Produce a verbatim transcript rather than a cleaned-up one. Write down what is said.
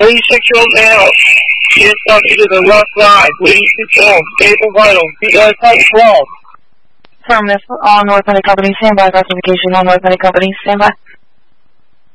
eighty-six-year-old male. She is subject to the left side. eighty-six-year-old. Stable vital. P I type twelve. Affirmative. All North Atlantic Company, stand by. Classification, all North Atlantic Company, stand by.